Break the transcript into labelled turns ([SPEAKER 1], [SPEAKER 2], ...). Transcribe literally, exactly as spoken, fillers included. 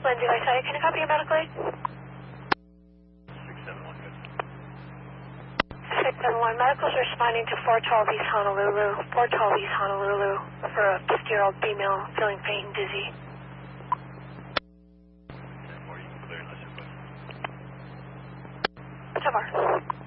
[SPEAKER 1] Lindsay Lysai, can I copy your medical aid?
[SPEAKER 2] six seven one, good.
[SPEAKER 1] six seven one, medical's responding to four twelve East Honolulu, four twelve East Honolulu for a fifty-year-old female feeling faint and dizzy.
[SPEAKER 2] ten more, you can clear unless you're booked.
[SPEAKER 1] So far.